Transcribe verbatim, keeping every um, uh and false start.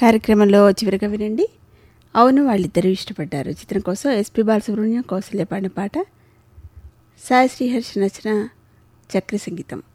కార్యక్రమంలో చివరిగా వినండి. అవును వాళ్ళిద్దరూ ఇష్టపడ్డారు చిత్రం కోసం ఎస్పి బాలసుబ్రహ్మణ్యం కౌసల్య పాడిన పాట. సాయి శ్రీహర్ష రచన, చక్రి సంగీతం.